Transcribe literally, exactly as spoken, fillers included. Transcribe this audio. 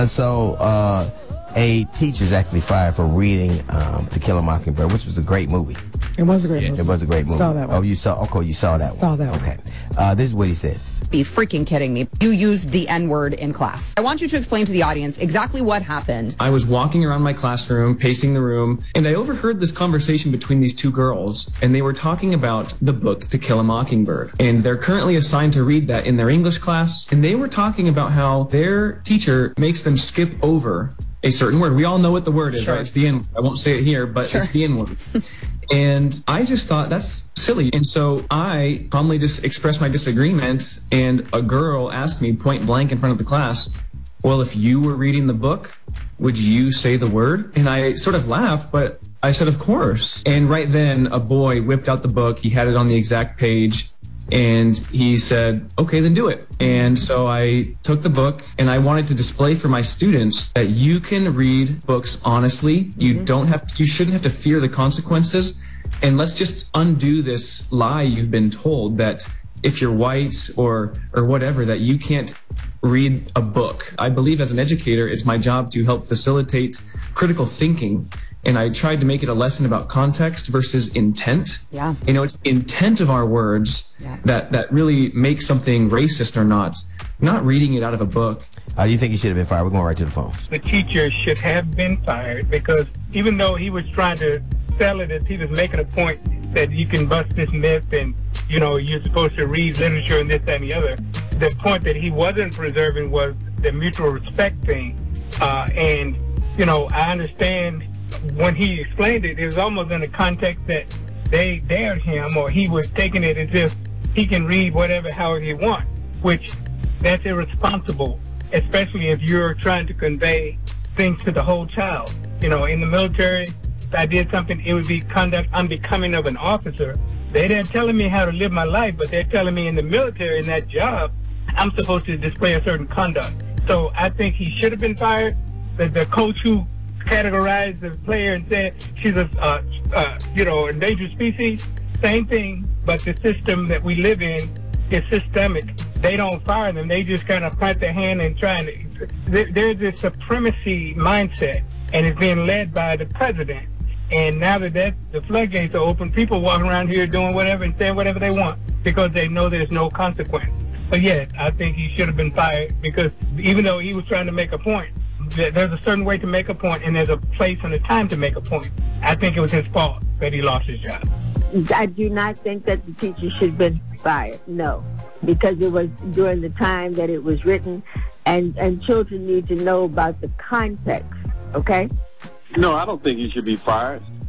So, uh, a teacher's actually fired for reading um, To Kill a Mockingbird, which was a great movie. It was a great It movie. was a great movie. Saw that one. Oh, you saw? Okay, you saw that one. Saw that one. Okay. Uh, this is what he said. Be freaking kidding me. You used the N-word in class. I want you to explain to the audience exactly what happened. I was walking around my classroom, pacing the room, and I overheard this conversation between these two girls, and they were talking about the book To Kill a Mockingbird. And they're currently assigned to read that in their English class, and they were talking about how their teacher makes them skip over a certain word. We all know what the word is, Sure. right? It's the N-word. I won't say it here, but Sure. it's the N-word. And I just thought that's silly. And so I calmly just expressed my disagreement, and a girl asked me point blank in front of the class, well, if you were reading the book, would you say the word? And I sort of laughed, but I said, of course. And right then, a boy whipped out the book. He had it on the exact page. And he said, okay, then do it. And so I took the book, and I wanted to display for my students that you can read books honestly. You mm-hmm. don't have to, you shouldn't have to fear the consequences. And let's just undo this lie you've been told that if you're white or or whatever, that you can't read a book. I believe as an educator, it's my job to help facilitate critical thinking. And I tried to make it a lesson about context versus intent. Yeah. You know, it's intent of our words yeah. that, that really makes something racist or not, not reading it out of a book. Uh, you think he should have been fired? We're going right to the phone. The teacher should have been fired because even though he was trying to sell it as he was making a point that you can bust this myth and, you know, you're supposed to read literature and this, that, and the other, the point that he wasn't preserving was the mutual respect thing. Uh, and, you know, I understand when he explained it, it was almost in the context that they dared him, or he was taking it as if he can read whatever, however he wants, which that's irresponsible, especially if you're trying to convey things to the whole child. You know, in the military, if I did something, it would be conduct unbecoming of an officer. They're not telling me how to live my life, but they're telling me in the military, in that job, I'm supposed to display a certain conduct. So I think he should have been fired. The, the coach who categorized the player and said she's a, uh, uh, you know, endangered species, same thing, but the system that we live in is systemic. They don't fire them. They just kind of plant their hand and try to, there, there's this supremacy mindset, and it's being led by the president. And now that, that the floodgates are open, people walking around here doing whatever and saying whatever they want because they know there's no consequence. But yes, I think he should have been fired because even though he was trying to make a point, there's a certain way to make a point, and there's a place and a time to make a point. I think it was his fault that he lost his job. I do not think that the teacher should have been fired, no, because it was during the time that it was written, and, and children need to know about the context, okay? No, I don't think he should be fired.